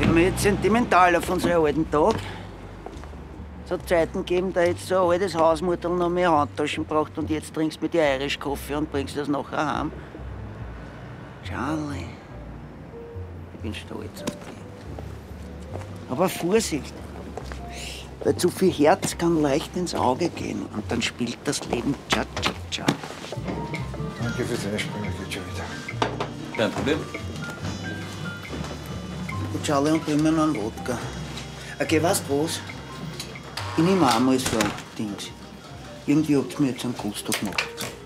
Bin mir jetzt sentimental auf unsere alten Tage. Es hat Zeiten gegeben, da jetzt so ein altes Hausmutter noch mehr Handtaschen braucht und jetzt trinkst du mit dir Irish Coffee und bringst das nachher heim. Charlie, ich bin stolz auf dich. Aber Vorsicht, weil zu viel Herz kann leicht ins Auge gehen und dann spielt das Leben Cha-Cha-Cha. Danke fürs Einspringen, geht schon wieder. Kein Problem. Und Charlie und bringen mir noch einen Wodka. Okay, weißt du was? Ich nehme auch mal so ein Dings. Irgendwie habt ihr mir jetzt einen Gusto gemacht.